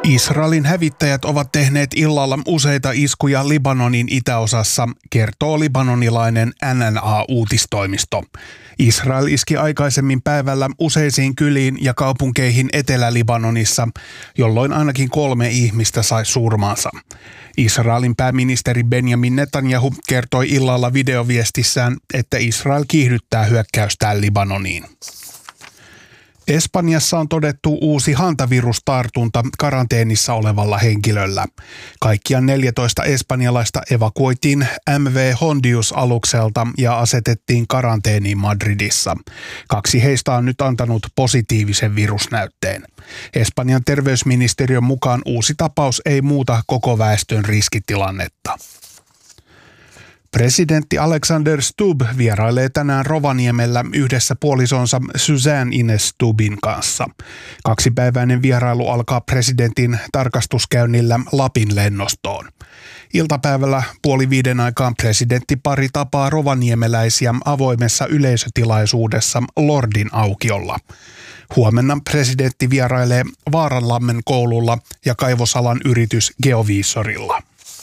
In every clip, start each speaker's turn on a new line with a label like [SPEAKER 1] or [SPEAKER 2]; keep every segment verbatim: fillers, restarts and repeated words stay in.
[SPEAKER 1] Israelin hävittäjät ovat tehneet illalla useita iskuja Libanonin itäosassa, kertoo libanonilainen N N A-uutistoimisto. Israel iski aikaisemmin päivällä useisiin kyliin ja kaupunkeihin Etelä-Libanonissa, jolloin ainakin kolme ihmistä sai surmansa. Israelin pääministeri Benjamin Netanyahu kertoi illalla videoviestissään, että Israel kiihdyttää hyökkäystään Libanoniin. Espanjassa on todettu uusi hantavirustartunta karanteenissa olevalla henkilöllä. Kaikkiaan neljätoista espanjalaista evakuoitiin M V Hondius-alukselta ja asetettiin karanteeniin Madridissa. Kaksi heistä on nyt antanut positiivisen virusnäytteen. Espanjan terveysministeriön mukaan uusi tapaus ei muuta koko väestön riskitilannetta. Presidentti Alexander Stubb vierailee tänään Rovaniemellä yhdessä puolisonsa Suzanne Ines Stubbin kanssa. Kaksipäiväinen vierailu alkaa presidentin tarkastuskäynnillä Lapin lennostoon. Iltapäivällä puoli viiden aikaan presidenttipari tapaa rovaniemeläisiä avoimessa yleisötilaisuudessa Lordin aukiolla. Huomenna presidentti vierailee Vaaranlammen koululla ja kaivosalan yritys Geovisorilla.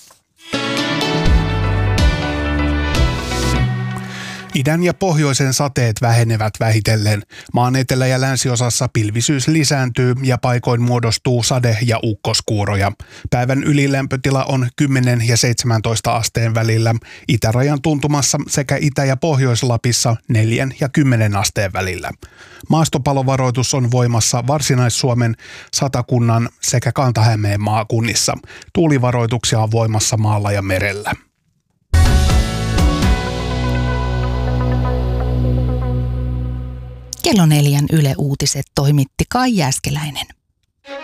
[SPEAKER 1] Idän ja pohjoisen sateet vähenevät vähitellen. Maan etelä- ja länsiosassa pilvisyys lisääntyy ja paikoin muodostuu sade- ja ukkoskuuroja. Päivän ylilämpötila on kymmenen ja seitsemäntoista asteen välillä, itärajan tuntumassa sekä Itä- ja Pohjois-Lapissa neljän ja kymmenen asteen välillä. Maastopalovaroitus on voimassa Varsinais-Suomen, Satakunnan sekä Kanta-Hämeen maakunnissa. Tuulivaroituksia on voimassa maalla ja merellä.
[SPEAKER 2] Kello neljän Yle Uutiset toimitti Kai Jääskeläinen.